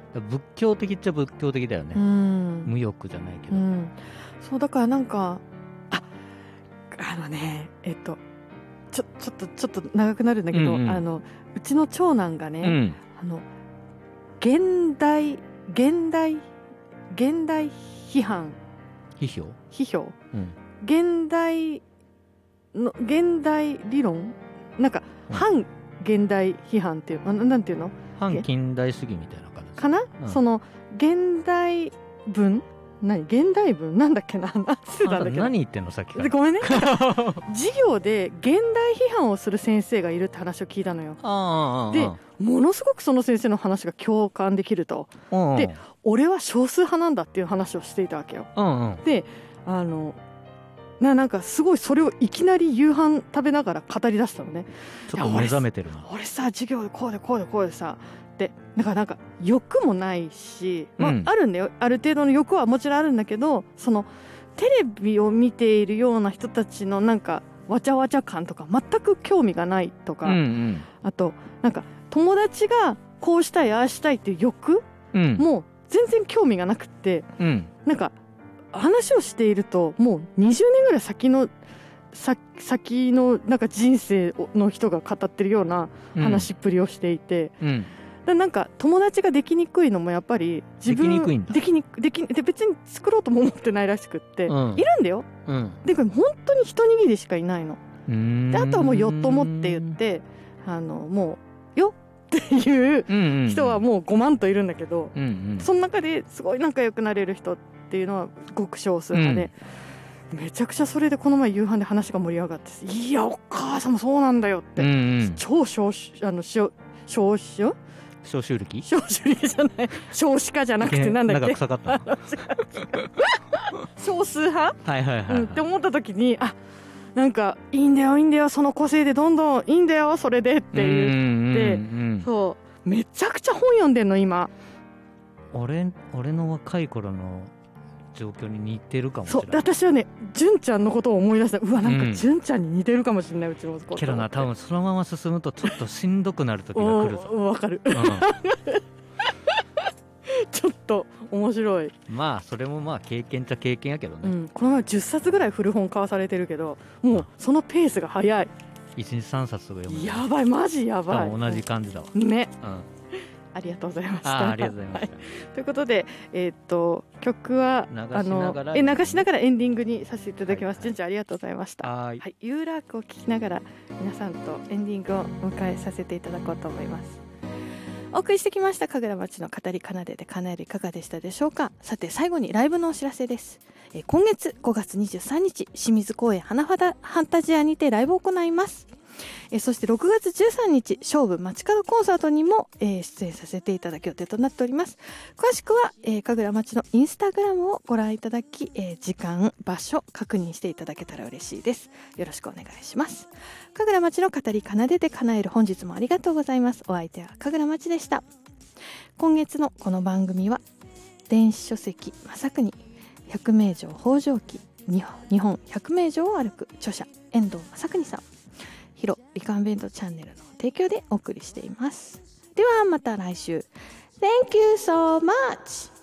仏教的っちゃ仏教的だよね、無欲じゃないけど、 そうだからなんかちょっと長くなるんだけど、うちの長男がね、現代批判批評、 現代理論なんか、反現代批判っていうなんていうの、 反近代主義みたいな感じかな、その現代文現代文なんだっけな、 何言ってんのさっきからごめんね授業で現代批判をする先生がいるって話を聞いたのよ。でものすごくその先生の話が共感できると。で俺は少数派なんだっていう話をしていたわけよ。でなんかすごいそれをいきなり夕飯食べながら語り出したのね。 ちょっと目覚めてるな。 俺さ授業でこうでさでなんか欲もないし、あるんだよ、ある程度の欲はもちろんあるんだけど、そのテレビを見ているような人たちのなんかわちゃわちゃ感とか全く興味がないとか、あとなんか友達がこうしたいああしたいっていう欲、もう全然興味がなくって、なんか話をしているともう20年ぐらい先のなんか人生の人が語ってるような話っぷりをしていて、なんか友達ができにくいのもやっぱり自分できにくいんだ。 で別に作ろうとも思ってないらしくって、いるんだよ、で本当に一握りしかいないので、あとはもうよっともって言ってもうよっていう人はもう5万といるんだけど、その中ですごい仲良くなれる人っていうのはごく少数派で、めちゃくちゃそれでこの前夕飯で話が盛り上がって、いやお母さんもそうなんだよって、超少子力じゃない少子化じゃなくてなんだっけ、 臭かった少数派って思った時に、なんかいいんだよその個性でどんどんいいんだよそれでって言って、そうめちゃくちゃ本読んでんの今。 俺の若い頃の状況に似てるかもしれない。 そう私はね純ちゃんのことを思い出した。なんか純ちゃんに似てるかもしれない、うちの息子。 けどな、多分そのまま進むとちょっとしんどくなる時が来るぞ。 わかる、ちょっと面白い。 まあそれもまあ経験っちゃ経験やけどね、 この前10冊ぐらい古本買わされてるけど、もうそのペースが早い。 1日3冊とか読む。 やばい、マジやばい。 同じ感じだわね、ありがとうございました。 ありがとうございました、 ということで、曲は流しながらエンディングにさせていただきます。純ちゃんありがとうございました。ユーラークを聴きながら皆さんとエンディングを迎えさせていただこうと思います。お送りしてきました神楽町の語り奏でて叶えるいかがでしたでしょうか。さて最後にライブのお知らせです。今月5月23日清水公園花ファンタジアにてライブを行います。そして6月13日勝負街角コンサートにも、出演させていただく予定となっております。詳しくは、神楽町のインスタグラムをご覧いただき、時間場所確認していただけたら嬉しいです。よろしくお願いします。神楽町の語り奏でて叶える、本日もありがとうございます。お相手は神楽町でした。今月のこの番組は電子書籍正国百名城北条記日本百名城を歩く著者遠藤正国さん、ヒロリカンベントチャンネルの提供でお送りしています。ではまた来週。Thank you so much!